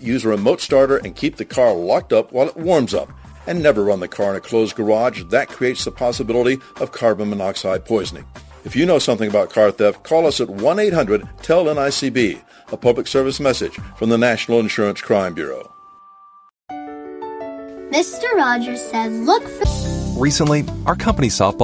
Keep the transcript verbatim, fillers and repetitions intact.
use a remote starter and keep the car locked up while it warms up. And never run the car in a closed garage. That creates the possibility of carbon monoxide poisoning. If you know something about car theft, call us at one eight hundred T E L N I C B, a public service message from the National Insurance Crime Bureau. Mister Rogers said, look for... Recently, our company softball